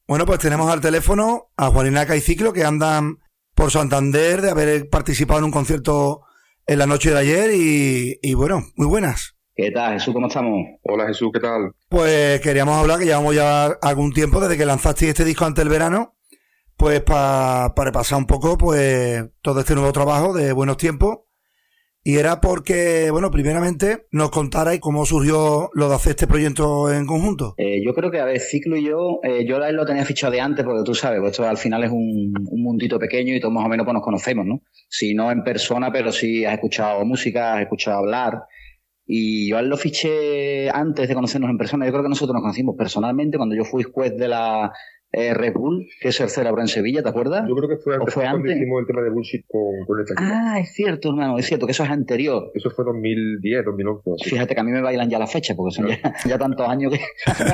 Bueno, pues tenemos al teléfono a Juaninaca y Ciclo, que andan por Santander de haber participado en un concierto en la noche de ayer y bueno, muy buenas. ¿Qué tal, Jesús? ¿Cómo estamos? Hola Jesús, ¿qué tal? Pues queríamos hablar, que llevamos ya algún tiempo desde que lanzasteis este disco antes del verano, pues para repasar un poco pues todo este nuevo trabajo de Buenos Tiempos. Y era porque, bueno, primeramente nos contarais cómo surgió lo de hacer este proyecto en conjunto. Yo creo que, a ver, Ciclo y yo a él lo tenía fichado de antes, porque tú sabes, pues esto al final es un mundito pequeño y todos más o menos pues nos conocemos, ¿no? Si no en persona, pero sí has escuchado música, has escuchado hablar. Y yo a él lo fiché antes de conocernos en persona. Yo creo que nosotros nos conocimos personalmente cuando yo fui juez de la Red Bull, que se celebró en Sevilla, ¿te acuerdas? Yo creo que fue antes, cuando hicimos el tema de Bullshit con esta chica. Ah, es cierto, hermano, es cierto, que eso es anterior. Eso fue 2010, 2011. Así. Fíjate que a mí me bailan ya las fechas, porque son ya tantos años que...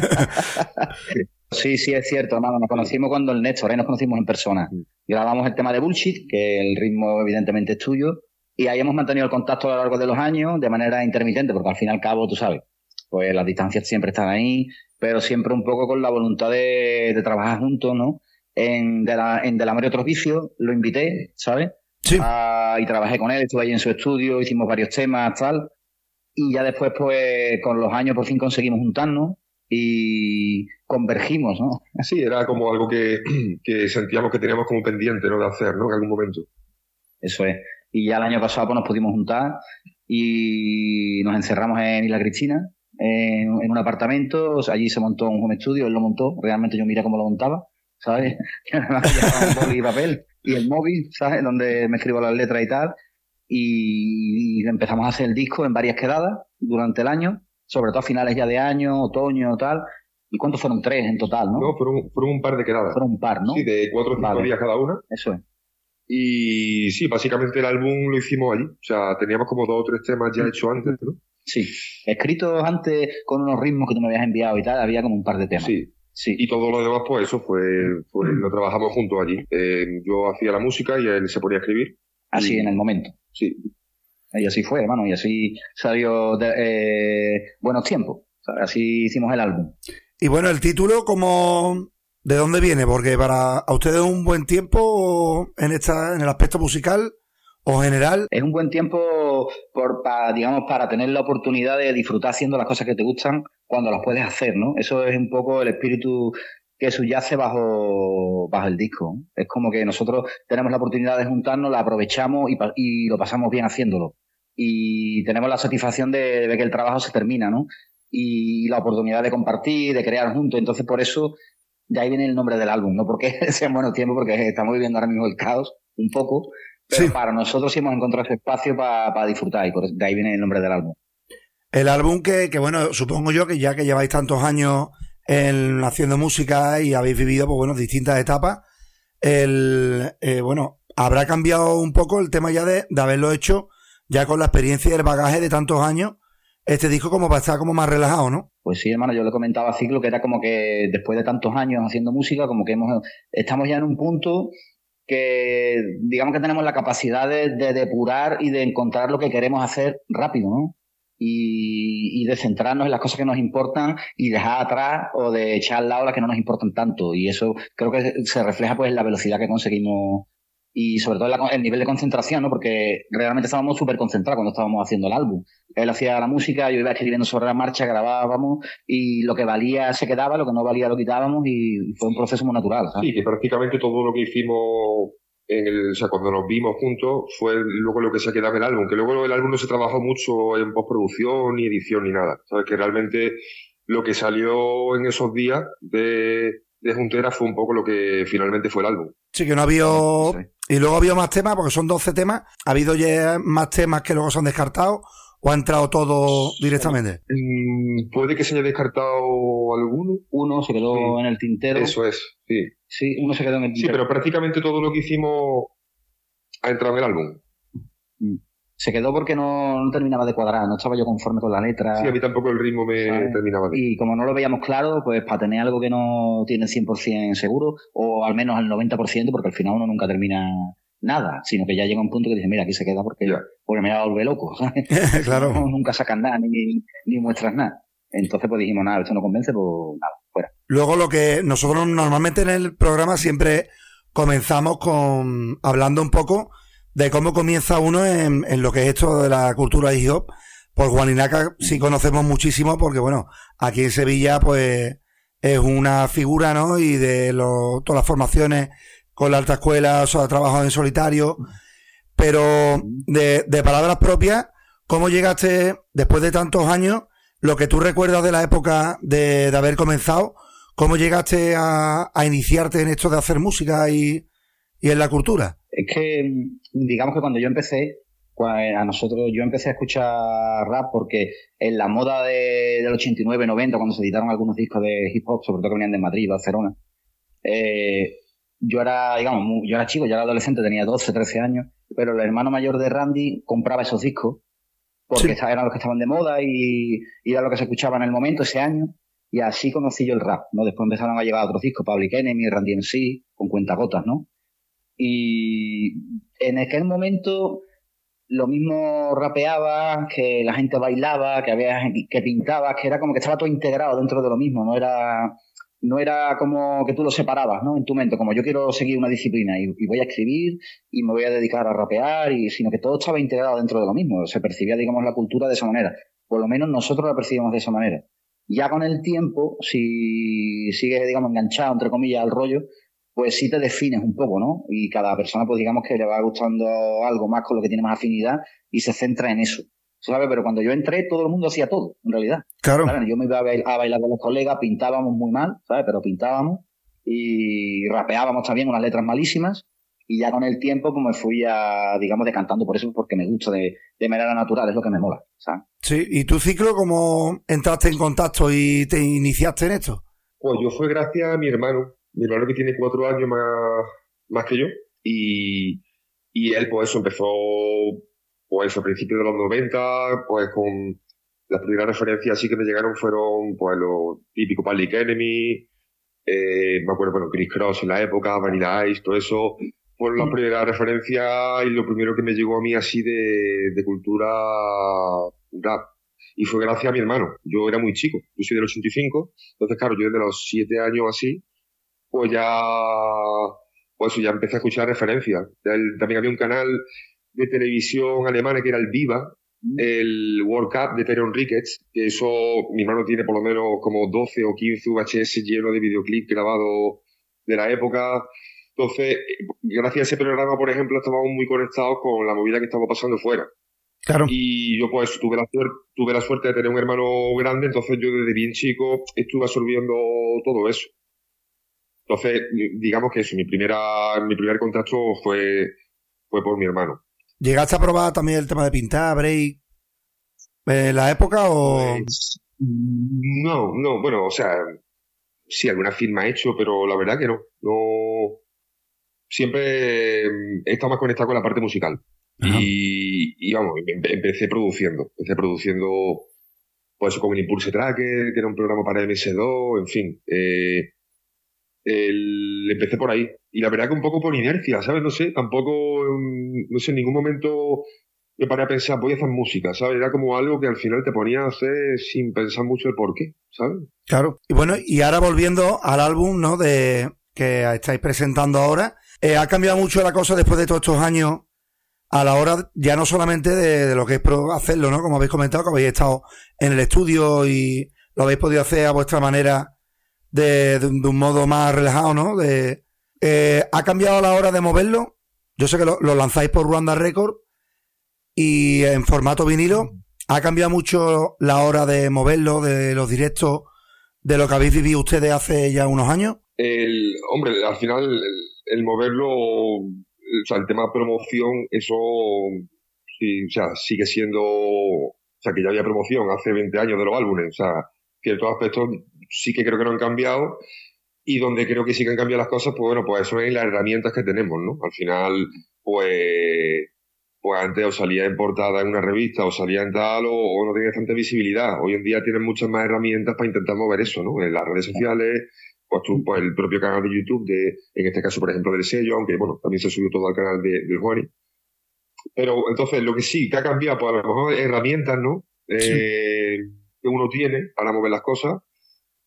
Sí, es cierto, hermano, nos conocimos cuando el Néstor, ahí nos conocimos en persona. Grabamos el tema de Bullshit, que el ritmo evidentemente es tuyo, y ahí hemos mantenido el contacto a lo largo de los años de manera intermitente, porque al fin y al cabo, tú sabes, pues las distancias siempre están ahí, pero siempre un poco con la voluntad de trabajar juntos, ¿no? En Del Amor y Otros Vicios lo invité, ¿sabes? Sí. Y trabajé con él, estuve ahí en su estudio, hicimos varios temas, tal, y ya después, pues, con los años por fin conseguimos juntarnos y convergimos, ¿no? Sí, era como algo que sentíamos que teníamos como pendiente, ¿no? De hacer, ¿no? En algún momento. Eso es. Y ya el año pasado pues nos pudimos juntar y nos encerramos en Isla Cristina, en un apartamento. O sea, allí se montó un home studio, él lo montó, realmente yo miré cómo lo montaba, ¿sabes? Llevaba un boli y papel y el móvil, ¿sabes? Donde me escribo las letras y tal. Y empezamos a hacer el disco en varias quedadas durante el año, sobre todo a finales ya de año, otoño, tal. ¿Y cuántos fueron? 3 en total, ¿no? No, fueron un par de quedadas. Fueron un par, ¿no? Sí, de 4 o 5 días cada una. Eso es. Y sí, básicamente el álbum lo hicimos allí. O sea, teníamos como 2 o 3 temas ya hechos antes, ¿no? Sí, escritos antes con unos ritmos que tú me habías enviado y tal, había como un par de temas. Sí. Y todo lo demás, pues eso lo trabajamos juntos allí. Yo hacía la música y él se ponía a escribir. Así en el momento. Sí. Y así fue, hermano, y así salió Buenos Tiempos. O sea, así hicimos el álbum. Y bueno, el título, ¿de dónde viene? Porque para ustedes es un buen tiempo en el aspecto musical o general. Es un buen tiempo para tener la oportunidad de disfrutar haciendo las cosas que te gustan cuando las puedes hacer, ¿no? Eso es un poco el espíritu que subyace bajo el disco. Es como que nosotros tenemos la oportunidad de juntarnos, la aprovechamos y lo pasamos bien haciéndolo. Y tenemos la satisfacción de ver que el trabajo se termina, ¿no? Y la oportunidad de compartir, de crear juntos. Entonces, por eso, de ahí viene el nombre del álbum, ¿no? Porque sean buenos tiempos, porque estamos viviendo ahora mismo el caos, un poco. Pero sí, para nosotros sí hemos encontrado ese espacio para disfrutar, y de ahí viene el nombre del álbum. El álbum que bueno, supongo yo que ya que lleváis tantos años haciendo música y habéis vivido, pues bueno, distintas etapas, bueno, habrá cambiado un poco el tema ya de haberlo hecho ya con la experiencia y el bagaje de tantos años, este disco como para estar como más relajado, ¿no? Pues sí, hermano, yo le comentaba a Ciclo que era como que después de tantos años haciendo música, como que estamos ya en un punto que digamos que tenemos la capacidad de depurar y de encontrar lo que queremos hacer rápido, ¿no? Y de centrarnos en las cosas que nos importan y dejar atrás o de echar al lado las que no nos importan tanto. Y eso creo que se refleja pues en la velocidad que conseguimos y sobre todo el nivel de concentración, ¿no? Porque realmente estábamos súper concentrados cuando estábamos haciendo el álbum. Él hacía la música, yo iba escribiendo sobre la marcha, grabábamos y lo que valía se quedaba, lo que no valía lo quitábamos y fue un proceso muy natural, ¿sabes? Sí, que prácticamente todo lo que hicimos o sea, cuando nos vimos juntos fue luego lo que se quedaba en el álbum, que luego el álbum no se trabajó mucho en postproducción ni edición ni nada, ¿sabes? Que realmente lo que salió en esos días de Juntera fue un poco lo que finalmente fue el álbum. Sí, que no había... Sí. Y luego ha habido más temas, porque son 12 temas. ¿Ha habido ya más temas que luego se han descartado o ha entrado todo directamente? Puede que se haya descartado alguno. Uno se quedó en el tintero. Eso es, sí. Sí, uno se quedó en el tintero. Sí, pero prácticamente todo lo que hicimos ha entrado en el álbum. Se quedó porque no terminaba de cuadrar, no estaba yo conforme con la letra. Sí, a mí tampoco el ritmo me terminaba de... Y como no lo veíamos claro, pues para tener algo que no tiene 100% seguro, o al menos al 90%, porque al final uno nunca termina nada, sino que ya llega un punto que dice, mira, aquí se queda porque me va a volver loco, ¿sabes? Claro. Nunca sacan nada, ni muestras nada. Entonces pues dijimos, nada, esto no convence, pues nada, fuera. Luego lo que nosotros normalmente en el programa siempre comenzamos hablando un poco de cómo comienza uno en lo que es esto de la cultura hip hop. Por Juaninaca sí conocemos muchísimo porque, bueno, aquí en Sevilla pues es una figura, ¿no? Y de todas las formaciones con la alta escuela, o sea, trabajos en solitario. Pero de palabras propias, ¿cómo llegaste, después de tantos años, lo que tú recuerdas de la época de haber comenzado, cómo llegaste a iniciarte en esto de hacer música y en la cultura? Es que, digamos que cuando yo empecé, yo empecé a escuchar rap porque en la moda del 89-90, cuando se editaron algunos discos de hip hop, sobre todo que venían de Madrid, Barcelona, yo era chico, yo era adolescente, tenía 12, 13 años, pero el hermano mayor de Randy compraba esos discos porque eran los que estaban de moda y era lo que se escuchaba en el momento, ese año, y así conocí yo el rap, ¿no? Después empezaron a llegar otros discos, Public Enemy, Randy MC, con Cuentagotas, ¿no? Y en aquel momento lo mismo rapeaba, que la gente bailaba, que había gente que pintaba, que era como que estaba todo integrado dentro de lo mismo, no era como que tú lo separabas, ¿no? En tu mente, como yo quiero seguir una disciplina y voy a escribir y me voy a dedicar a rapear, sino que todo estaba integrado dentro de lo mismo, se percibía, digamos, la cultura de esa manera. Por lo menos nosotros la percibimos de esa manera. Ya con el tiempo, si sigues, digamos, enganchado, entre comillas, al rollo, pues sí te defines un poco, ¿no? Y cada persona, pues digamos que le va gustando algo más con lo que tiene más afinidad y se centra en eso, ¿sabes? Pero cuando yo entré, todo el mundo hacía todo, en realidad. Claro. ¿Sabes? Yo me iba a bailar con los colegas, pintábamos muy mal, ¿sabes? Pero pintábamos y rapeábamos también unas letras malísimas y ya con el tiempo pues me fui digamos, decantando por eso, porque me gusta de manera natural, es lo que me mola, ¿sabes? Sí, ¿y tu ciclo cómo entraste en contacto y te iniciaste en esto? Pues yo fue gracias a mi hermano que tiene 4 años más que yo, y él pues eso empezó pues a principios de los 90, pues con las primeras referencias así que me llegaron fueron pues lo típico Public Enemy, me acuerdo, bueno, Chris Cross en la época, Vanilla Ice, todo eso, fueron las primeras referencias y lo primero que me llegó a mí así de cultura rap. Y fue gracias a mi hermano. Yo era muy chico, yo soy del 85, entonces claro, yo desde los 7 años así, pues ya empecé a escuchar referencias. También había un canal de televisión alemana que era el Viva, el World Cup de Teron Ricketts, que eso, mi hermano tiene por lo menos como 12 o 15 VHS llenos de videoclips grabados de la época. Entonces, gracias a ese programa, por ejemplo, estábamos muy conectados con la movida que estaba pasando fuera. Claro. Y yo pues tuve la suerte de tener un hermano grande, entonces yo desde bien chico estuve absorbiendo todo eso. Entonces, digamos que eso, mi primer contacto fue por mi hermano. ¿Llegaste a probar también el tema de pintar, break, en la época o...? Pues, no, bueno, o sea, sí, alguna firma he hecho, pero la verdad que no. Siempre he estado más conectado con la parte musical. Y vamos, empecé produciendo, pues con el Impulse Tracker, que era un programa para MS2, en fin. Empecé por ahí. Y la verdad que un poco por inercia, ¿sabes? No sé, tampoco, no sé, en ningún momento me paré a pensar, voy a hacer música, ¿sabes? Era como algo que al final te ponía a hacer sin pensar mucho el porqué, ¿sabes? Claro. Y bueno, y ahora volviendo al álbum, ¿no? Que estáis presentando ahora, ha cambiado mucho la cosa después de todos estos años a la hora ya no solamente de lo que es hacerlo, ¿no? Como habéis comentado, que habéis estado en el estudio y lo habéis podido hacer a vuestra manera de un modo más relajado, ¿no? ¿Ha cambiado a la hora de moverlo? Yo sé que lo lanzáis por Ruanda Record y en formato vinilo. ¿Ha cambiado mucho la hora de moverlo, de los directos, de lo que habéis vivido ustedes hace ya unos años? Hombre, al final el moverlo, o sea, el tema promoción, eso sí, o sea, sigue siendo, o sea, que ya había promoción hace 20 años de los álbumes, o sea, ciertos aspectos sí que creo que no han cambiado, y donde creo que sí que han cambiado las cosas, pues bueno, pues eso es las herramientas que tenemos, ¿no? Al final, pues antes o salía en portada en una revista o salía en tal o no tenía tanta visibilidad. Hoy en día tienen muchas más herramientas para intentar mover eso, ¿no? En las redes sociales, pues el propio canal de YouTube, en este caso, por ejemplo, del sello, aunque bueno, también se subió todo al canal del Juani. Pero entonces, lo que sí que ha cambiado, pues a lo mejor herramientas, ¿no? Sí. Que uno tiene para mover las cosas.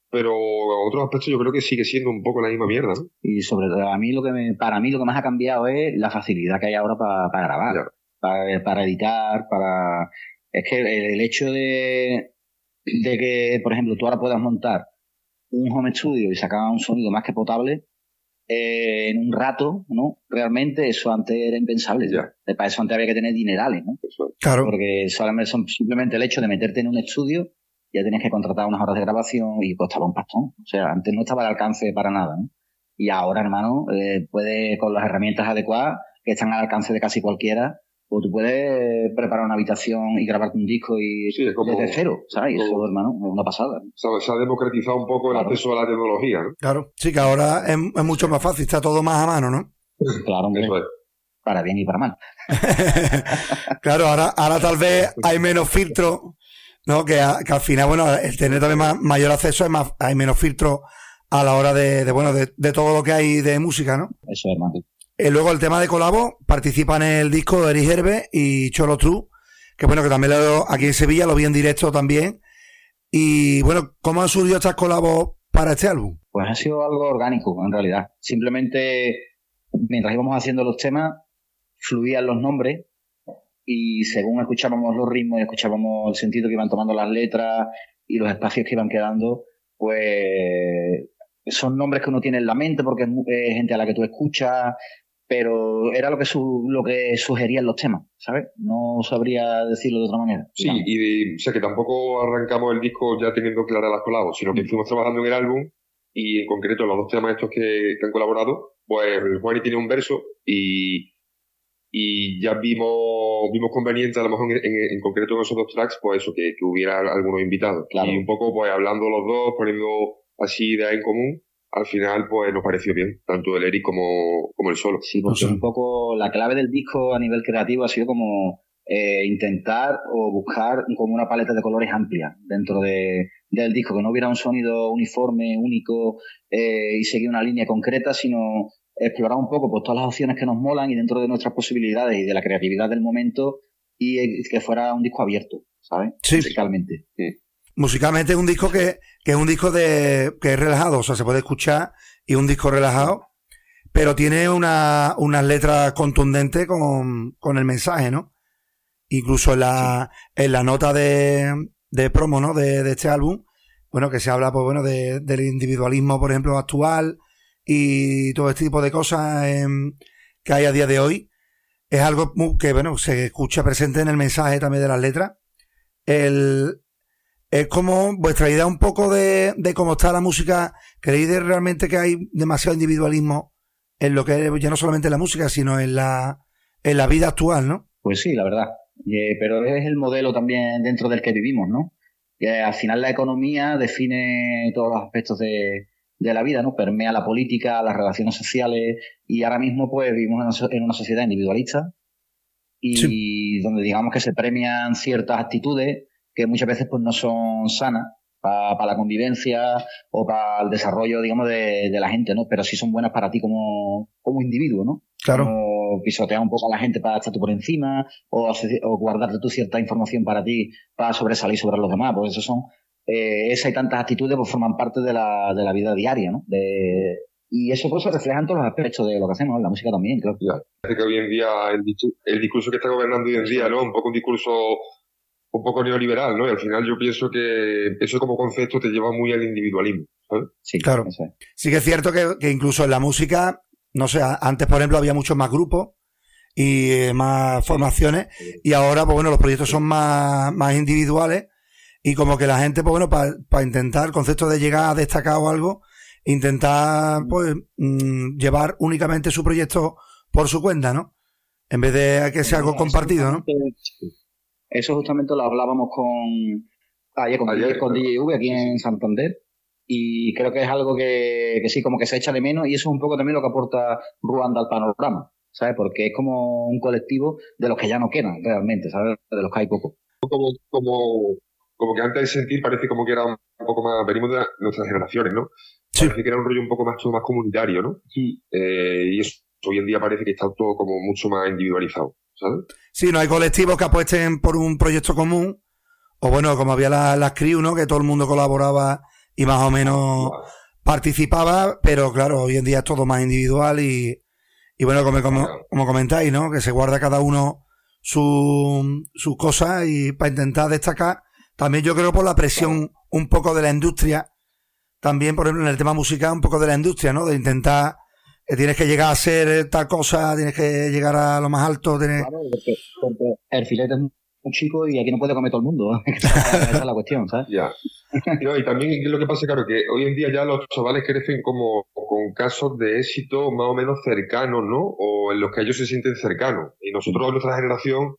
pero otros aspectos yo creo que sigue siendo un poco la misma mierda, ¿no? Y sobre todo, para mí lo que más ha cambiado es la facilidad que hay ahora para grabar, para editar, Es que el hecho de que, por ejemplo, tú ahora puedas montar un home studio y sacar un sonido más que potable en un rato, ¿no? Realmente eso antes era impensable. Ya. Para eso antes había que tener dinerales, ¿no? Claro. Porque simplemente el hecho de meterte en un estudio, ya tienes que contratar unas horas de grabación y costaba un pastón. O sea, antes no estaba al alcance para nada, ¿no? Y ahora, hermano, puedes, con las herramientas adecuadas, que están al alcance de casi cualquiera, pues tú puedes preparar una habitación y grabarte un disco desde cero, ¿sabes? Y eso, hermano, es una pasada. Se ha democratizado un poco el acceso a la tecnología, ¿no? Claro, sí, que ahora es mucho más fácil, está todo más a mano, ¿no? Claro, hombre. Eso es. Para bien y para mal. Claro, ahora tal vez hay menos filtros, ¿no? Que al final, bueno, el tener también mayor acceso hay menos filtros a la hora de todo lo que hay de música, ¿no? Eso es, hermano. Luego el tema de colabo, participan en el disco de Eric Herbe y Cholo True, que bueno, que también aquí en Sevilla, lo vi en directo también. Y bueno, ¿cómo han surgido estas colabos para este álbum? Pues ha sido algo orgánico, en realidad. Simplemente, mientras íbamos haciendo los temas, fluían los nombres y según escuchábamos los ritmos y escuchábamos el sentido que iban tomando las letras y los espacios que iban quedando, pues son nombres que uno tiene en la mente porque es gente a la que tú escuchas, pero era lo que sugerían los temas, ¿sabes? No sabría decirlo de otra manera. Sí, o sea que tampoco arrancamos el disco ya teniendo claras las colabos, sino que fuimos trabajando en el álbum y en concreto los dos temas estos que han colaborado, pues Juani tiene un verso y ya vimos conveniente a lo mejor en concreto en esos dos tracks, pues eso, que hubiera algunos invitados. Claro. Y un poco pues hablando los dos, poniendo así ideas en común, al final pues nos pareció bien, tanto el Eric como el solo. Sí, porque un poco la clave del disco a nivel creativo ha sido como intentar o buscar como una paleta de colores amplia dentro del disco, que no hubiera un sonido uniforme, único y seguir una línea concreta, sino explorar un poco pues todas las opciones que nos molan y dentro de nuestras posibilidades y de la creatividad del momento y que fuera un disco abierto, ¿sabes? Sí. Musicalmente. Sí. Musicalmente es un disco que es un disco que es relajado, o sea, se puede escuchar y un disco relajado, pero tiene unas letras contundentes con el mensaje, ¿no? Incluso en la nota de promo, ¿no? De este álbum, bueno, que se habla, pues bueno, del individualismo, por ejemplo, actual y todo este tipo de cosas que hay a día de hoy. Es algo que, bueno, se escucha presente en el mensaje también de las letras. Es como vuestra idea un poco de cómo está la música. ¿Creéis realmente que hay demasiado individualismo en lo que es ya no solamente en la música, sino en la vida actual, ¿no? Pues sí, la verdad. Pero es el modelo también dentro del que vivimos, ¿no? Al final la economía define todos los aspectos de la vida, ¿no? Permea la política, las relaciones sociales y ahora mismo pues vivimos en una sociedad individualista y sí, donde digamos que se premian ciertas actitudes que muchas veces pues no son sanas para la convivencia o para el desarrollo, digamos, de la gente, ¿no? Pero sí son buenas para ti como individuo, ¿no? Claro. Como pisotear un poco a la gente para estar tú por encima o guardarte tú cierta información para ti para sobresalir sobre los demás. Pues eso son... esa y tantas actitudes pues forman parte de la vida diaria, ¿no? Y eso pues se refleja en todos los aspectos de lo que hacemos, ¿no? La música también, creo. Parece que hoy en día el discurso que está gobernando hoy en día, ¿no? Un poco un discurso un poco neoliberal, ¿no? Y al final yo pienso que eso como concepto te lleva muy al individualismo, ¿sabes? Sí, claro. Sí que es cierto que incluso en la música, no sé, antes por ejemplo había muchos más grupos y más formaciones y ahora pues bueno, los proyectos son más individuales y como que la gente pues bueno, para intentar el concepto de llegar a destacar o algo, intentar pues llevar únicamente su proyecto por su cuenta, ¿no? En vez de que sea algo compartido, ¿no? Eso justamente lo hablábamos ayer con DJV aquí en Santander y creo que es algo que sí, como que se echa de menos y eso es un poco también lo que aporta Ruanda al panorama, ¿sabes? Porque es como un colectivo de los que ya no quedan realmente, ¿sabes? De los que hay poco. Como que antes de sentir parece como que era un poco más, venimos de nuestras generaciones, ¿no? Sí. Parece que era un rollo un poco más comunitario, ¿no? Sí. Y eso hoy en día parece que está todo como mucho más individualizado, ¿sabes? Sí, no hay colectivos que apuesten por un proyecto común, o bueno, como había las crew, ¿no? Que todo el mundo colaboraba y más o menos participaba, pero claro, hoy en día es todo más individual y bueno, como comentáis, ¿no? Que se guarda cada uno sus cosas y para intentar destacar. También yo creo por la presión un poco de la industria, también por ejemplo en el tema musical un poco de la industria, ¿no? De intentar, tienes que llegar a ser tal cosa, tienes que llegar a lo más alto. Claro, porque el filete es un chico y aquí no puede comer todo el mundo. Esa es la cuestión, ¿sabes? Ya. No, y también lo que pasa, claro, que hoy en día ya los chavales crecen como con casos de éxito más o menos cercanos, ¿no? O en los que ellos se sienten cercanos. Y nosotros, nuestra generación,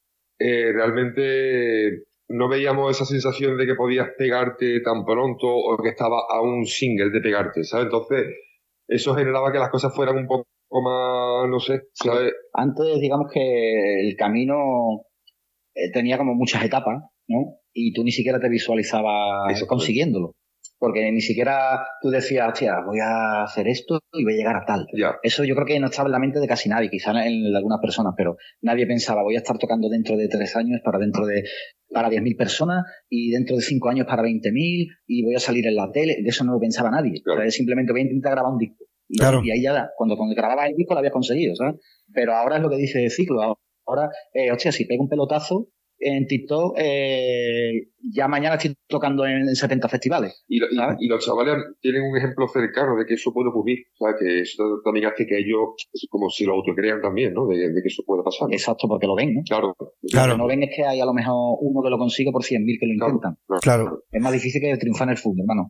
realmente no veíamos esa sensación de que podías pegarte tan pronto o que estaba a un single de pegarte, ¿sabes? Entonces, eso generaba que las cosas fueran un poco más, no sé, ¿sabes? Antes, digamos que el camino tenía como muchas etapas, ¿no? Y tú ni siquiera te visualizabas consiguiéndolo. Porque ni siquiera tú decías, hostia, voy a hacer esto y voy a llegar a tal. Ya. Eso yo creo que no estaba en la mente de casi nadie, quizás en algunas personas, pero nadie pensaba, voy a estar tocando dentro de 3 años para 10.000 personas y dentro de 5 años para 20.000 y voy a salir en la tele. De eso no lo pensaba nadie. Claro. O sea, simplemente voy a intentar grabar un disco. Y ahí ya, cuando grababas el disco lo habías conseguido, ¿sabes? Pero ahora es lo que dice Ciclo. Ahora, hostia, si pego un pelotazo en TikTok, ya mañana estoy tocando en 70 festivales. Y los chavales tienen un ejemplo cercano de que eso puede ocurrir. O sea, que eso también hace que ellos, como si lo autocrean también, ¿no? De que eso puede pasar, ¿no? Exacto, porque lo ven, ¿no? Claro. Lo que no ven es que hay a lo mejor uno que lo consigue por 100.000 que lo intentan. Claro. Es más difícil que triunfar en el fútbol, hermano.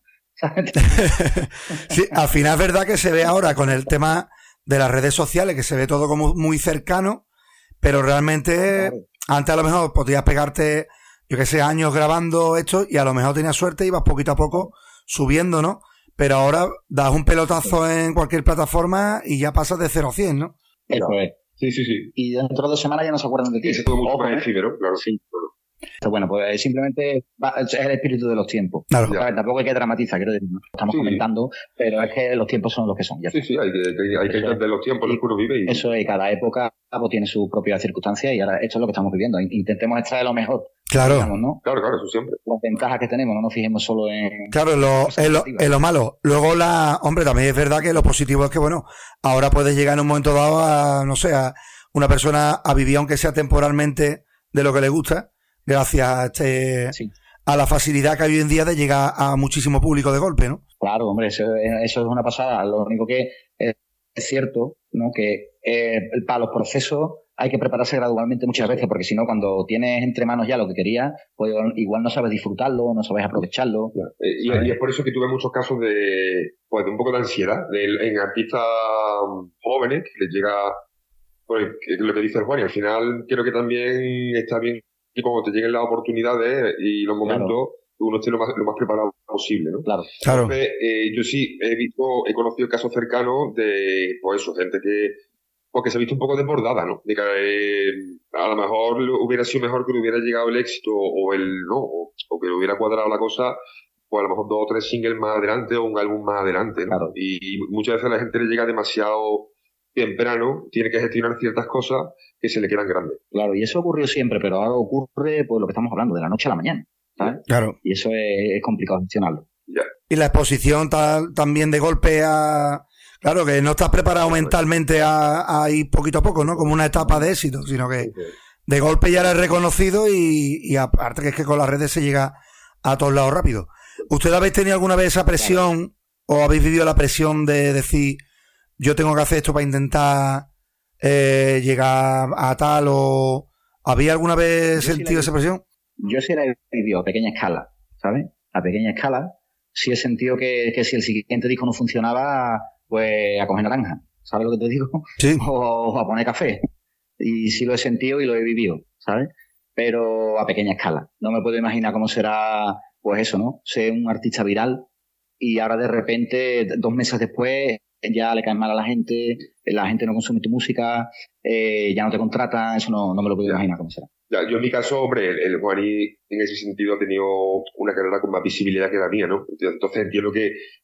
Sí, al final es verdad que se ve ahora con el tema de las redes sociales, que se ve todo como muy cercano, pero realmente antes a lo mejor podías pegarte, yo que sé, años grabando esto y a lo mejor tenías suerte y ibas poquito a poco subiendo, ¿no? Pero ahora das un pelotazo en cualquier plataforma y ya pasas de 0 a 100, ¿no? Eso es. Sí. Y dentro de 2 semanas ya no se acuerdan de ti. Es todo mucho más efímero, claro. Sí. Entonces, bueno, pues simplemente es el espíritu de los tiempos. Claro. Tampoco hay que dramatizar, quiero decir, ¿no? Estamos comentando, pero es que los tiempos son los que son. Ya. Sí, hay que entender los tiempos en los que uno vive. Eso es, cada época tiene sus propias circunstancias y ahora esto es lo que estamos viviendo. Intentemos extraer lo mejor. Claro. Digamos, ¿no? Claro, eso siempre. Las ventajas que tenemos, no nos fijemos solo en... Claro, en lo malo. Luego hombre, también es verdad que lo positivo es que, bueno, ahora puedes llegar en un momento dado a, no sé, a una persona a vivir, aunque sea temporalmente, de lo que le gusta, gracias a la facilidad que hay hoy en día de llegar a muchísimo público de golpe, ¿no? Claro, hombre, eso es una pasada. Lo único que es cierto, ¿no? Que para los procesos hay que prepararse gradualmente muchas veces, porque si no, cuando tienes entre manos ya lo que querías, pues igual no sabes disfrutarlo, no sabes aprovecharlo. Y es por eso que tuve muchos casos de un poco de ansiedad en artistas jóvenes que les llega, pues, lo que dice el Juan, y al final creo que también está bien que cuando te lleguen las oportunidades y los momentos, uno esté lo más preparado posible, ¿no? Claro. Entonces, yo sí he conocido casos cercanos de, pues eso, gente que se ha visto un poco desbordada, ¿no? De que a lo mejor hubiera sido mejor que le hubiera llegado el éxito o que le hubiera cuadrado la cosa, pues a lo mejor 2 o 3 singles más adelante o un álbum más adelante, ¿no? Claro. Y muchas veces a la gente le llega demasiado temprano, tiene que gestionar ciertas cosas que se le quedan grandes. Claro, y eso ocurrió siempre, pero ahora ocurre pues lo que estamos hablando, de la noche a la mañana, ¿sabes? Claro. Y eso es complicado gestionarlo. Ya. Y la exposición también de golpe a... Claro, que no estás preparado mentalmente a ir poquito a poco, ¿no? Como una etapa de éxito, sino que de golpe ya eres reconocido y aparte que es que con las redes se llega a todos lados rápido. ¿Usted habéis tenido alguna vez esa presión o habéis vivido la presión de decir yo tengo que hacer esto para intentar llegar a tal o... ¿Había alguna vez sentido esa presión? Yo sí la he vivido a pequeña escala, ¿sabes? A pequeña escala sí he sentido que si el siguiente disco no funcionaba, pues a coger naranja, ¿sabes lo que te digo? Sí. O a poner café. Y sí lo he sentido y lo he vivido, ¿sabes? Pero a pequeña escala. No me puedo imaginar cómo será, pues eso, ¿no? Ser un artista viral y ahora de repente, 2 meses después, ya le caen mal a la gente no consume tu música, ya no te contratan, eso no me lo puedo imaginar cómo será. Ya, yo en mi caso, hombre, el Juani en ese sentido ha tenido una carrera con más visibilidad que la mía, ¿no? Entonces entiendo que